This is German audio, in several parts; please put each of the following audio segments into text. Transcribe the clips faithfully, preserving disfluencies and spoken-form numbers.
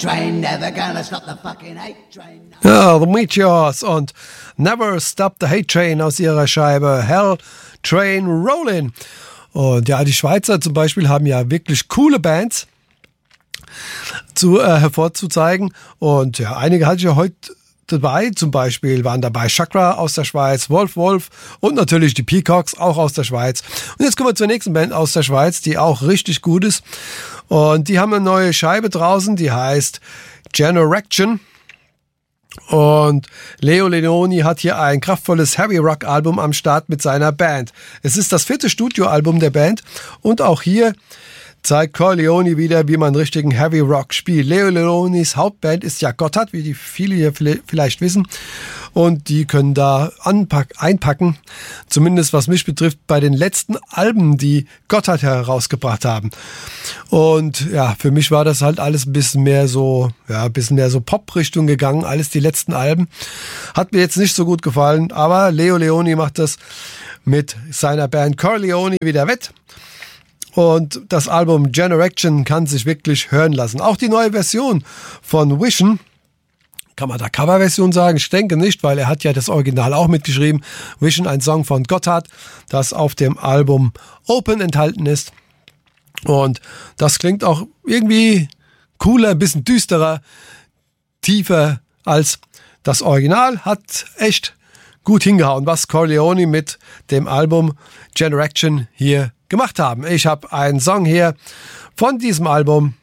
train, never gonna stop the fucking hate train. Ja, The Meteors und Never Stop the Hate Train aus ihrer Scheibe Hell Train Rollin'. Und ja, die Schweizer zum Beispiel haben ja wirklich coole Bands zu äh, hervorzuzeigen. Und ja, einige hatte ich ja heute dabei. Zum Beispiel waren dabei Chakra aus der Schweiz, Wolf Wolf und natürlich die Peacocks, auch aus der Schweiz. Und jetzt kommen wir zur nächsten Band aus der Schweiz, die auch richtig gut ist. Und die haben eine neue Scheibe draußen, die heißt Generation. Und Leo Leoni hat hier ein kraftvolles Heavy Rock Album am Start mit seiner Band. Es ist das vierte Studioalbum der Band und auch hier zeigt Corleone wieder, wie man richtigen Heavy Rock spielt. Leo Leonis Hauptband ist ja Gotthard, wie die viele hier vielleicht wissen. Und die können da anpack- einpacken, zumindest was mich betrifft, bei den letzten Alben, die Gotthard herausgebracht haben. Und ja, für mich war das halt alles ein bisschen mehr so, ja, ein bisschen mehr so Pop-Richtung gegangen, alles die letzten Alben. Hat mir jetzt nicht so gut gefallen, aber Leo Leoni macht das mit seiner Band Corleone wieder wett. Und das Album Generation kann sich wirklich hören lassen. Auch die neue Version von Vision, kann man da Coverversion sagen? Ich denke nicht, weil er hat ja das Original auch mitgeschrieben. Vision, ein Song von Gotthard, das auf dem Album Open enthalten ist. Und das klingt auch irgendwie cooler, ein bisschen düsterer, tiefer als das Original. Hat echt gut hingehauen, was Corleone mit dem Album Generation hier gemacht haben. Ich habe einen Song hier von diesem Album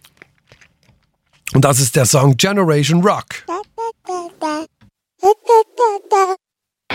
und das ist der Song Generation Rock.